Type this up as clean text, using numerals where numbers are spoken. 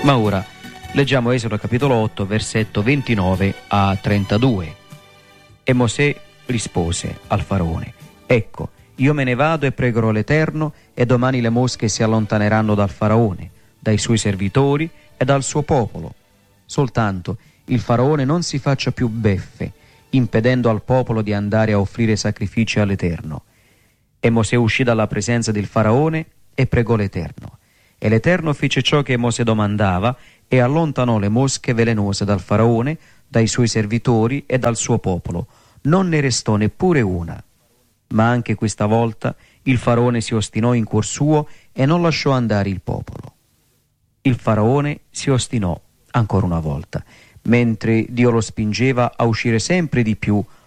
Ma ora leggiamo Esodo capitolo 8, versetto 29 a 32. E Mosè rispose al faraone: ecco, io me ne vado e pregherò l'Eterno, e domani le mosche si allontaneranno dal faraone, dai suoi servitori e dal suo popolo. Soltanto il faraone non si faccia più beffe, impedendo al popolo di andare a offrire sacrifici all'Eterno. E Mosè uscì dalla presenza del faraone e pregò l'Eterno. E l'Eterno fece ciò che Mosè domandava e allontanò le mosche velenose dal faraone, dai suoi servitori e dal suo popolo. Non ne restò neppure una. Ma anche questa volta il faraone si ostinò in cuor suo e non lasciò andare il popolo. Il faraone si ostinò ancora una volta, mentre Dio lo spingeva a uscire sempre di più